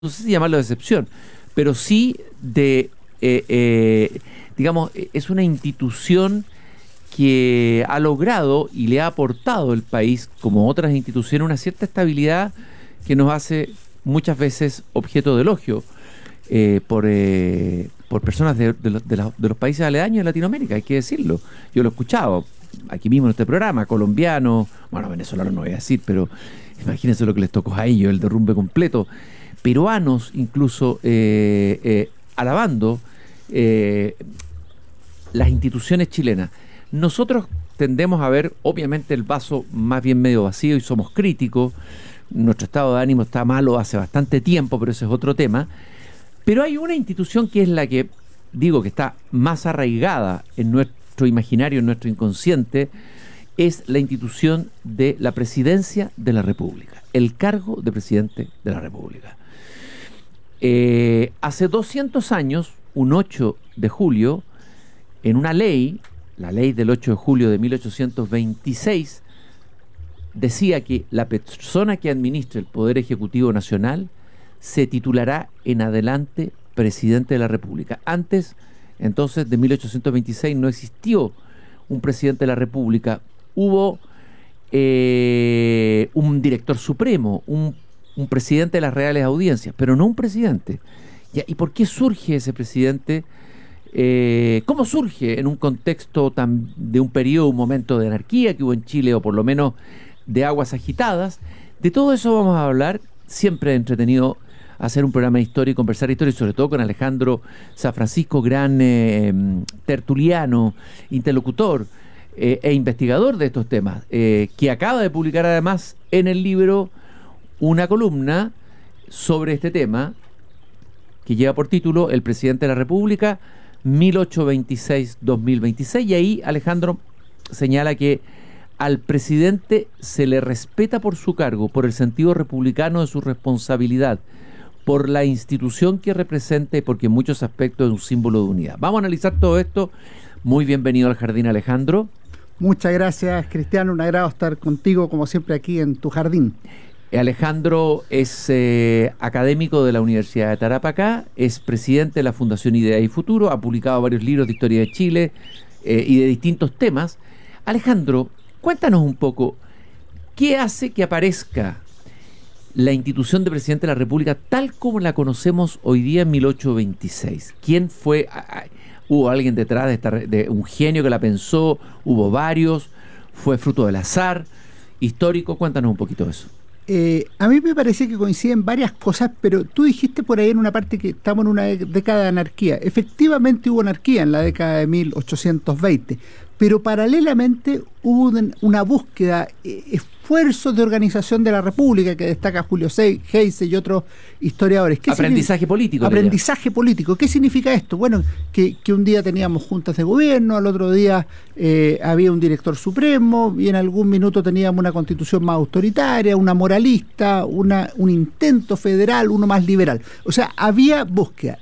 no sé si llamarlo de excepción, pero sí de, digamos, es una institución que ha logrado y le ha aportado al país, como otras instituciones, una cierta estabilidad que nos hace muchas veces objeto de elogio por personas de los países aledaños de Latinoamérica, hay que decirlo. Yo lo he escuchado aquí mismo en este programa, colombianos, bueno, venezolanos no voy a decir, pero imagínense lo que les tocó a ellos, el derrumbe completo, peruanos incluso alabando las instituciones chilenas. Nosotros tendemos a ver, obviamente, el vaso más bien medio vacío y somos críticos. Nuestro estado de ánimo está malo hace bastante tiempo, pero ese es otro tema. Pero hay una institución que es la que, digo, que está más arraigada en nuestro imaginario, en nuestro inconsciente, es la institución de la presidencia de la República, el cargo de presidente de la República. Hace 200 años, un 8 de julio, en una ley, la ley del 8 de julio de 1826, decía que la persona que administre el Poder Ejecutivo Nacional se titulará en adelante presidente de la República. Antes, entonces, de 1826 no existió un presidente de la República. Hubo un director supremo, un presidente de las reales audiencias, pero no un presidente. ¿Y por qué surge ese presidente? ¿Cómo surge en un contexto de un periodo, un momento de anarquía que hubo en Chile, o por lo menos de aguas agitadas? De todo eso vamos a hablar. Siempre entretenido hacer un programa de historia y conversar historia, y sobre todo con Alejandro Safrancisco, gran tertuliano, interlocutor e investigador de estos temas, que acaba de publicar además en el libro una columna sobre este tema que lleva por título El presidente de la República 1826-2026, y ahí Alejandro señala que al presidente se le respeta por su cargo, por el sentido republicano de su responsabilidad, por la institución que representa y porque en muchos aspectos es un símbolo de unidad. Vamos a analizar todo esto. Muy bienvenido al jardín, Alejandro. Muchas gracias, Cristiano. Un agrado estar contigo, como siempre, aquí en tu jardín. Alejandro es académico de la Universidad de Tarapacá, es presidente de la Fundación Idea y Futuro, ha publicado varios libros de historia de Chile y de distintos temas. Alejandro, cuéntanos un poco, ¿qué hace que aparezca la institución de presidente de la República tal como la conocemos hoy día en 1826? ¿Quién fue? ¿Hubo alguien detrás de un genio que la pensó? ¿Hubo varios? ¿Fue fruto del azar histórico? Cuéntanos un poquito de eso. A mí me parece que coinciden varias cosas, pero tú dijiste por ahí en una parte que estamos en una década de anarquía. Efectivamente hubo anarquía en la década de 1820, pero paralelamente hubo una búsqueda, esfuerzos de organización de la República, que destaca Julio Geise y otros historiadores. Aprendizaje político. Aprendizaje político. ¿Qué significa esto? Bueno, que un día teníamos juntas de gobierno, al otro día había un director supremo, y en algún minuto teníamos una constitución más autoritaria, una moralista, un intento federal, uno más liberal. O sea, había búsqueda.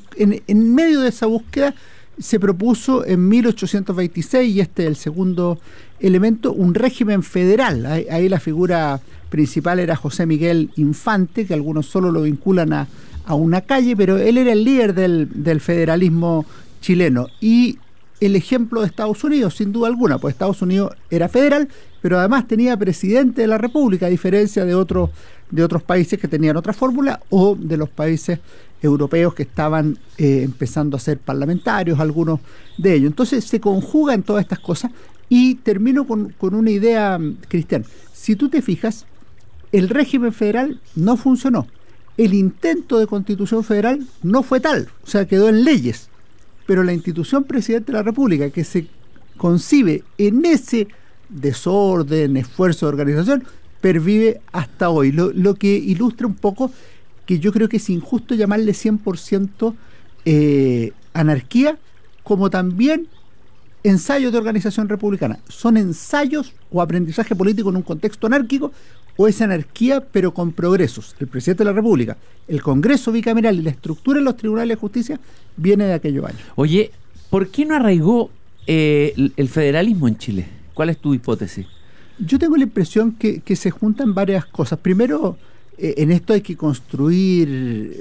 En medio de esa búsqueda se propuso en 1826, y este es el segundo elemento, un régimen federal. Ahí la figura principal era José Miguel Infante, que algunos solo lo vinculan a una calle, pero él era el líder del federalismo chileno. Y el ejemplo de Estados Unidos, sin duda alguna, pues Estados Unidos era federal, pero además tenía presidente de la República, a diferencia de otros países que tenían otra fórmula, o de los países europeos que estaban empezando a ser parlamentarios, algunos de ellos. Entonces se conjugan todas estas cosas, y termino con una idea, Cristian. Si tú te fijas, el régimen federal no funcionó. El intento de constitución federal no fue tal, o sea, quedó en leyes. Pero la institución presidente de la República, que se concibe en ese desorden, esfuerzo de organización, pervive hasta hoy. Lo que ilustra un poco que yo creo que es injusto llamarle 100% anarquía, como también ensayos de organización republicana. ¿Son ensayos o aprendizaje político en un contexto anárquico, o es anarquía pero con progresos? El presidente de la República, el Congreso bicameral y la estructura de los tribunales de justicia viene de aquellos años. Oye, ¿por qué no arraigó el federalismo en Chile? ¿Cuál es tu hipótesis? Yo tengo la impresión que se juntan varias cosas. Primero, en esto hay que construir